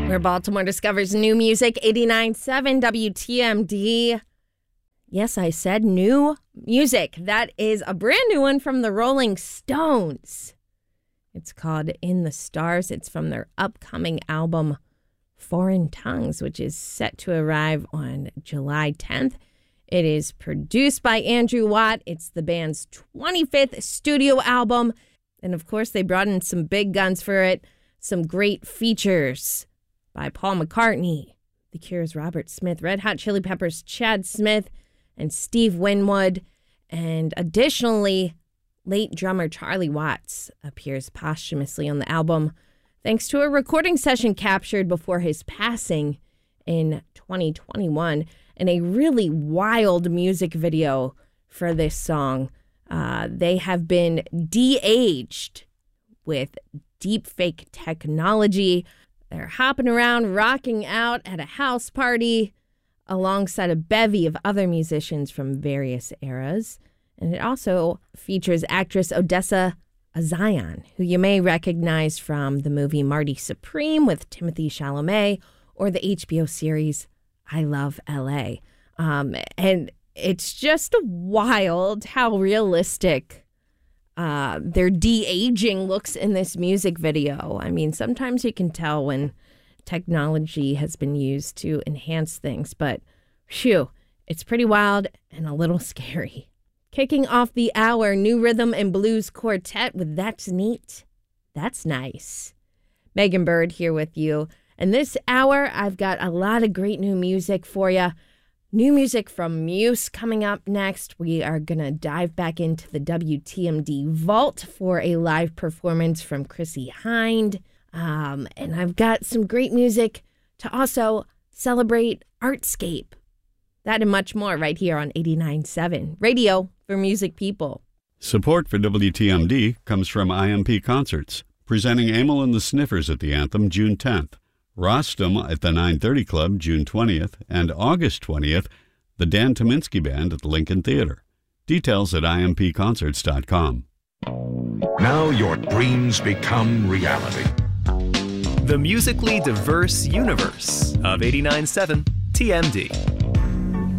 Where Baltimore discovers new music, 89.7 WTMD. Yes, I said new music. That is a brand new one from the Rolling Stones. It's called In the Stars. It's from their upcoming album, Foreign Tongues, which is set to arrive on July 10th. It is produced by Andrew Watt. It's the band's 25th studio album. And of course, they brought in some big guns for it. Some great features by Paul McCartney, The Cure's Robert Smith, Red Hot Chili Peppers' Chad Smith, and Steve Winwood. And additionally, late drummer Charlie Watts appears posthumously on the album thanks to a recording session captured before his passing in 2021 and a really wild music video for this song. They have been de-aged with deepfake technology. They're hopping around, rocking out at a house party alongside a bevy of other musicians from various eras. And it also features actress Odessa Azion, who you may recognize from the movie Marty Supreme with Timothée Chalamet or the HBO series I Love L.A. And it's just wild how realistic their de-aging looks in this music video. I mean, sometimes you can tell when technology has been used to enhance things, but phew, it's pretty wild and a little scary. Kicking off the hour, new rhythm and blues quartet with That's Neat, That's Nice. Megan Bird here with you. And this hour, I've got a lot of great new music for you. New music from Muse coming up next. We are going to dive back into the WTMD vault for a live performance from Chrissie Hynde. And I've got some great music to also celebrate Artscape. That and much more right here on 89.7 Radio for Music People. Support for WTMD comes from IMP Concerts, presenting Amyl and the Sniffers at the Anthem June 10th, Rostam at the 930 Club June 20th, and August 20th, the Dan Tominski Band at the Lincoln Theater. Details at impconcerts.com. Now your dreams become reality. The musically diverse universe of 89.7 TMD.